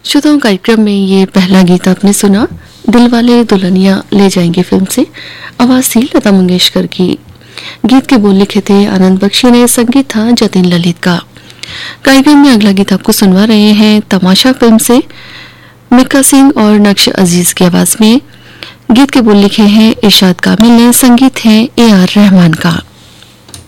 श्रोताओं, कार्यक्रम में ये पहला गीत आपने सुना दिलवाले दुल्हनिया ले जाएंगे फिल्म से। आवाज थी लता मंगेशकर की। गीत के बोल लिखे थे आनंद बख्शी ने, संगीत था जतिन ललित का। कार्यक्रम में अगला गीत आपको सुनवा रहे हैं तमाशा फिल्म से, मिक्का सिंह और नक्श अजीज की आवाज में। गीत के बोल लिखे हैं इरशाद कामिल ने, संगीत है AR रहमान का।